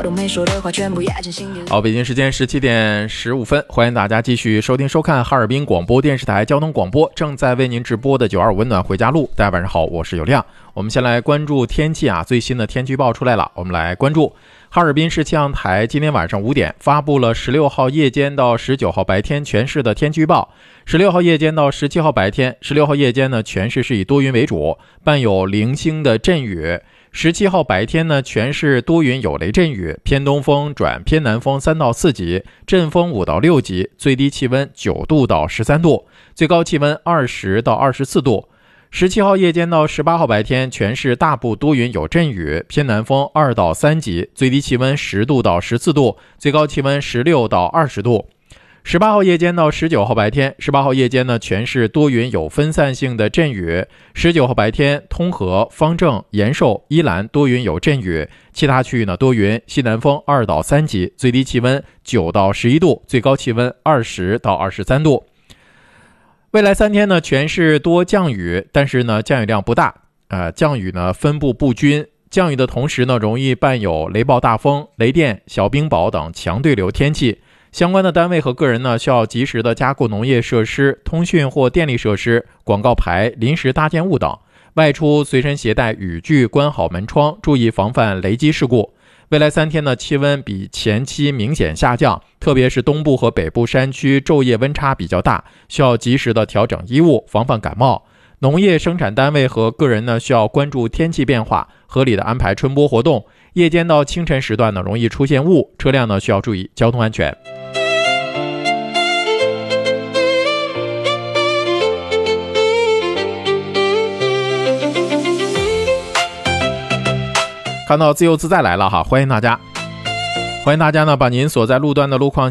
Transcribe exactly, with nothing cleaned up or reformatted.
都没说的话全部压进心底。 好，北京时间十七点十五分，欢迎大家继续收听收看哈尔滨广播电视台交通广播正在为您直播的九二五温暖回家路。大家晚上好，我是有亮。我们先来关注天气啊，最新的天气预报出来了，我们来关注哈尔滨市气象台今天晚上五点发布了十六号夜间到十九号白天全市的天气预报。十六号夜间到十七号白天，十六号夜间呢，全市是以多云为主，伴有零星的阵雨。十七号白天呢，全市多云有雷阵雨，偏东风转偏南风三到四级，阵风五到六级，最低气温九度到十三度，最高气温二十到二十四度。十七号夜间到十八号白天，全市大部多云有阵雨，偏南风二到三级，最低气温十度到十四度，最高气温十六到二十度。十八号夜间到十九号白天，十八号夜间呢，全市多云有分散性的阵雨。十九号白天，通河、方正、延寿、依兰多云有阵雨，其他区域呢多云，西南风二到三级，最低气温九到十一度，最高气温二十到二十三度。未来三天呢，全市多降雨，但是呢，降雨量不大，呃，降雨呢分布不均。降雨的同时呢，容易伴有雷暴大风、雷电、小冰雹等强对流天气。相关的单位和个人呢，需要及时的加固农业设施、通讯或电力设施、广告牌、临时搭建物等。外出随身携带雨具，关好门窗，注意防范雷击事故。未来三天呢，气温比前期明显下降，特别是东部和北部山区昼夜温差比较大，需要及时的调整衣物，防范感冒。农业生产单位和个人呢，需要关注天气变化，合理的安排春播活动。夜间到清晨时段呢，容易出现雾，车辆呢需要注意交通安全。看到自由自在来了哈，欢迎大家，欢迎大家呢把您所在路段的路况